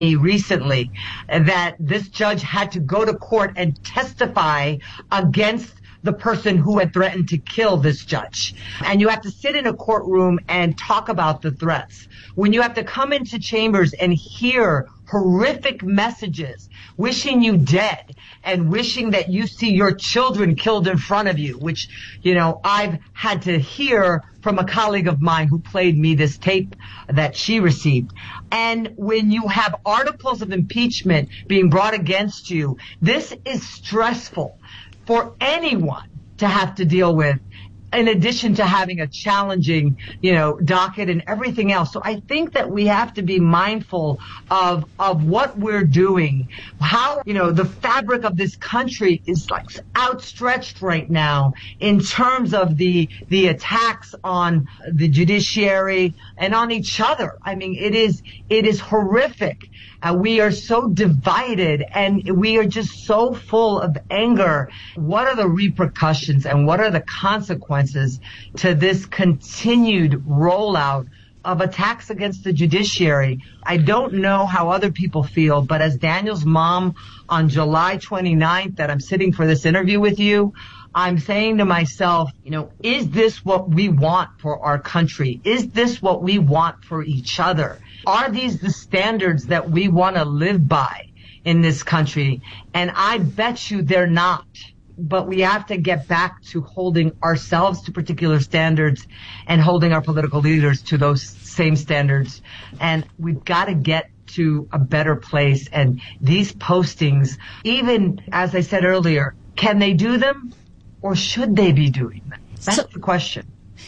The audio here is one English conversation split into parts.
recently that this judge had to go to court and testify against the person who had threatened to kill this judge. And you have to sit in a courtroom and talk about the threats. When you have to come into chambers and hear horrific messages, wishing you dead and wishing that you see your children killed in front of you, which, I've had to hear from a colleague of mine who played me this tape that she received. And when you have articles of impeachment being brought against you, this is stressful for anyone to have to deal with, in addition to having a challenging, docket and everything else. So I think that we have to be mindful of what we're doing, how, the fabric of this country is like outstretched right now in terms of the attacks on the judiciary and on each other. I mean, it is horrific. We are so divided and we are just so full of anger. What are the repercussions and what are the consequences to this continued rollout of attacks against the judiciary? I don't know how other people feel, but as Daniel's mom on July 29th that I'm sitting for this interview with you, I'm saying to myself, is this what we want for our country? Is this what we want for each other? Are these the standards that we want to live by in this country? And I bet you they're not. But we have to get back to holding ourselves to particular standards and holding our political leaders to those same standards. And we've got to get to a better place. And these postings, even as I said earlier, can they do them or should they be doing them? That's the question.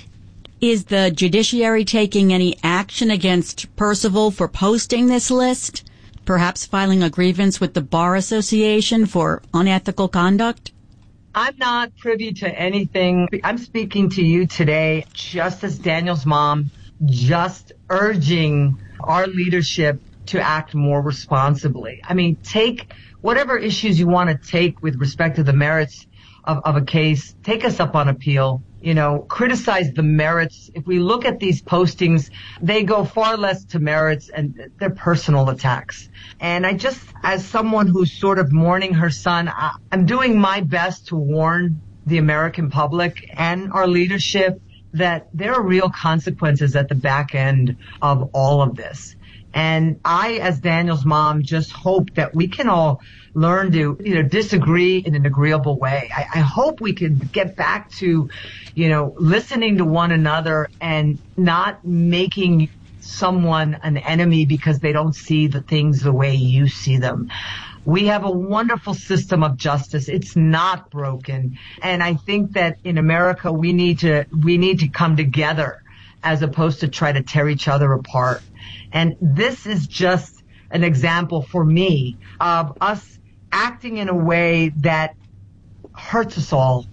Is the judiciary taking any action against Percival for posting this list? Perhaps filing a grievance with the Bar Association for unethical conduct? I'm not privy to anything. I'm speaking to you today just as Daniel's mom, just urging our leadership to act more responsibly. I mean, take whatever issues you want to take with respect to the merits of a case, take us up on appeal. Criticize the merits. If we look at these postings, they go far less to merits and they're personal attacks. And I just, as someone who's sort of mourning her son, I'm doing my best to warn the American public and our leadership that there are real consequences at the back end of all of this. And I, as Daniel's mom, just hope that we can all learn to, disagree in an agreeable way. I hope we can get back to, listening to one another and not making someone an enemy because they don't see the things the way you see them. We have a wonderful system of justice. It's not broken. And I think that in America, we need to come together as opposed to try to tear each other apart. And this is just an example for me of us acting in a way that hurts us all.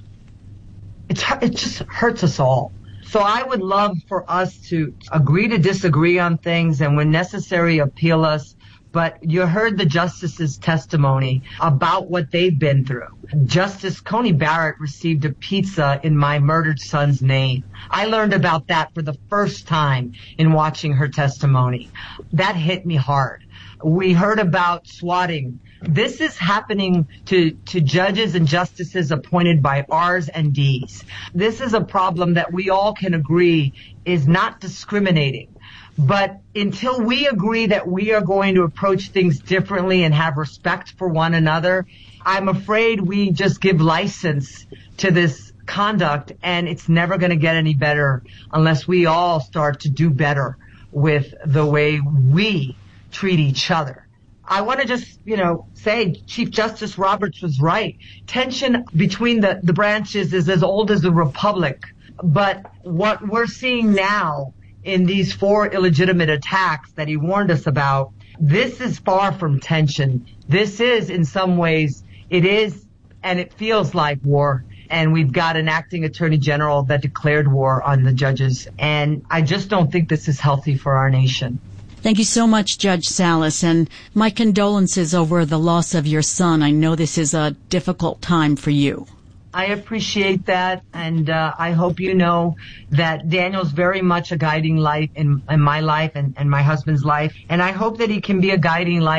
It just hurts us all. So I would love for us to agree to disagree on things and when necessary appeal us. But you heard the justice's testimony about what they've been through. Justice Coney Barrett received a pizza in my murdered son's name. I learned about that for the first time in watching her testimony. That hit me hard. We heard about swatting. This is happening to judges and justices appointed by R's and D's. This is a problem that we all can agree is not discriminating. But until we agree that we are going to approach things differently and have respect for one another, I'm afraid we just give license to this conduct, and it's never going to get any better unless we all start to do better with the way we treat each other. I want to just, say Chief Justice Roberts was right. Tension between the branches is as old as the Republic. But what we're seeing now in these 4 illegitimate attacks that he warned us about, this is far from tension. This is, in some ways, it is, and it feels like war. And we've got an acting attorney general that declared war on the judges. And I just don't think this is healthy for our nation. Thank you so much, Judge Salas, and my condolences over the loss of your son. I know this is a difficult time for you. I appreciate that, and I hope you know that Daniel's very much a guiding light in my life and my husband's life, and I hope that he can be a guiding light